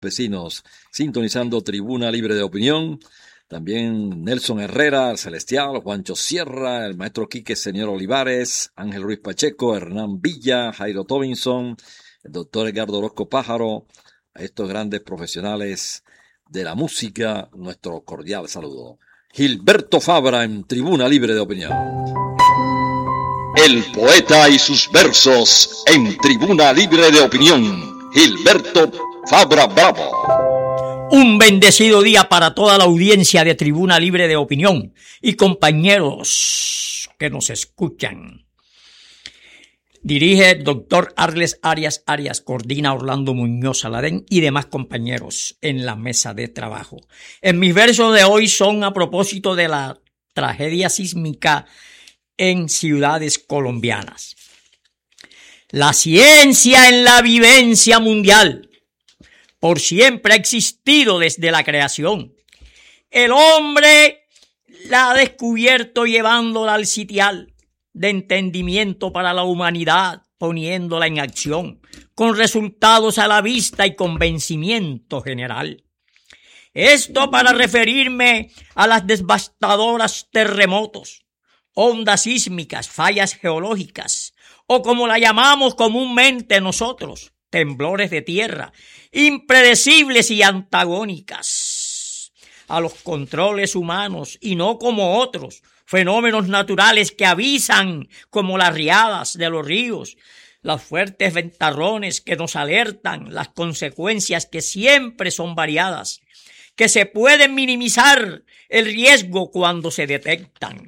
vecinos, sintonizando Tribuna Libre de Opinión. También Nelson Herrera, el Celestial, Juancho Sierra, el maestro Quique Señor Olivares, Ángel Ruiz Pacheco, Hernán Villa, Jairo Tobinson, el doctor Edgardo Orozco Pájaro, a estos grandes profesionales de la música, nuestro cordial saludo. Gilberto Fabra en Tribuna Libre de Opinión. El poeta y sus versos en Tribuna Libre de Opinión. Gilberto Fabra Bravo. Un bendecido día para toda la audiencia de Tribuna Libre de Opinión y compañeros que nos escuchan. Dirige el doctor Arles Arias, coordina Orlando Muñoz Aladén y demás compañeros en la mesa de trabajo. En mis versos de hoy son a propósito de la tragedia sísmica en ciudades colombianas. La ciencia en la vivencia mundial por siempre ha existido desde la creación. El hombre la ha descubierto llevándola al sitial de entendimiento para la humanidad, poniéndola en acción, con resultados a la vista y convencimiento general. Esto para referirme a las devastadoras terremotos, ondas sísmicas, fallas geológicas, o como la llamamos comúnmente nosotros, temblores de tierra, impredecibles y antagónicas a los controles humanos y no como otros fenómenos naturales que avisan, como las riadas de los ríos, los fuertes ventarrones que nos alertan, las consecuencias que siempre son variadas, que se pueden minimizar el riesgo cuando se detectan.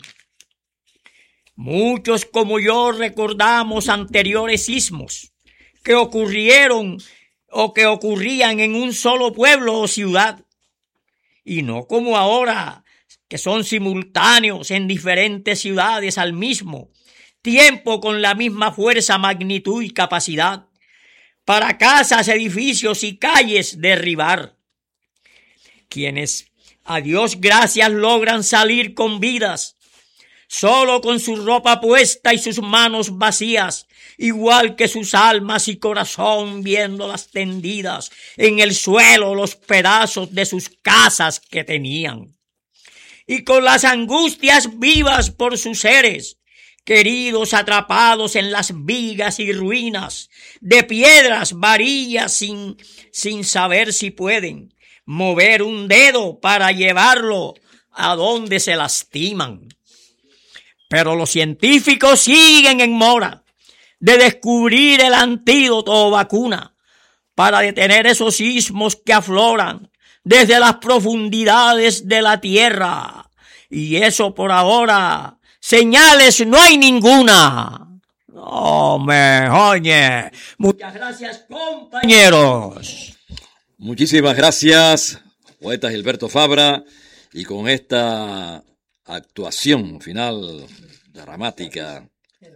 Muchos como yo recordamos anteriores sismos que ocurrieron o que ocurrían en un solo pueblo o ciudad, y no como ahora, que son simultáneos en diferentes ciudades al mismo tiempo con la misma fuerza, magnitud y capacidad para casas, edificios y calles derribar. Quienes a Dios gracias logran salir con vidas, solo con su ropa puesta y sus manos vacías, igual que sus almas y corazón, viéndolas tendidas en el suelo los pedazos de sus casas que tenían. Y con las angustias vivas por sus seres queridos atrapados en las vigas y ruinas de piedras, varillas, sin saber si pueden mover un dedo para llevarlo a donde se lastiman. Pero los científicos siguen en mora de descubrir el antídoto o vacuna para detener esos sismos que afloran desde las profundidades de la tierra. Y eso por ahora, señales no hay ninguna. No me oye. Muchas gracias, compañeros. Muchísimas gracias, poeta Gilberto Fabra, y con esta actuación final dramática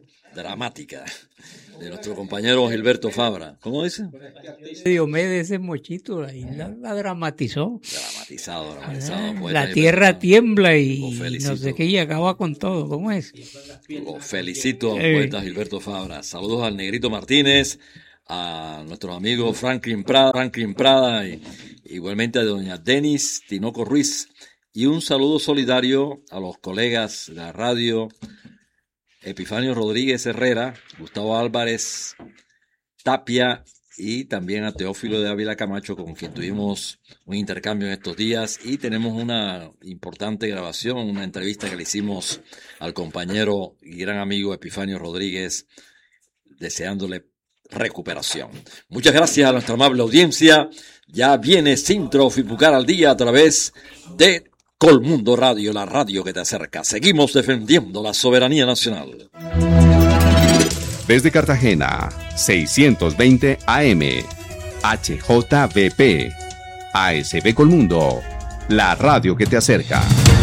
de nuestro compañero Gilberto Fabra. ¿Cómo dice? Diomede ese mochito ahí la dramatizó. Dramatizado. La tierra tiembla y no sé qué, y acaba con todo. ¿Cómo es? Lo felicito al poeta Gilberto Fabra. Saludos al Negrito Martínez, a nuestros amigos Franklin Prada y igualmente a doña Denis Tinoco Ruiz. Y un saludo solidario a los colegas de la radio, Epifanio Rodríguez Herrera, Gustavo Álvarez Tapia y también a Teófilo de Ávila Camacho, con quien tuvimos un intercambio en estos días, y tenemos una importante grabación, una entrevista que le hicimos al compañero y gran amigo Epifanio Rodríguez, deseándole recuperación. Muchas gracias a nuestra amable audiencia. Ya viene Sintro Fipucar al día a través de Colmundo Radio, la radio que te acerca. Seguimos defendiendo la soberanía nacional. Desde Cartagena, 620 AM, HJBP, ASB Colmundo, la radio que te acerca.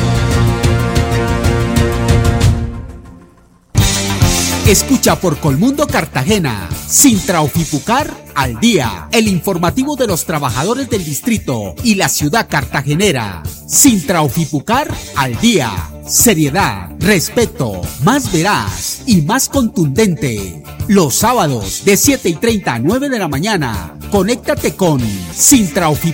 Escucha por Colmundo Cartagena, Sintraofipucar al día, el informativo de los trabajadores del distrito y la ciudad cartagenera. Sintraofipucar al día, seriedad, respeto, más veraz y más contundente. Los sábados de 7:30 a 9 de la mañana, Conéctate con Sintraofipucar.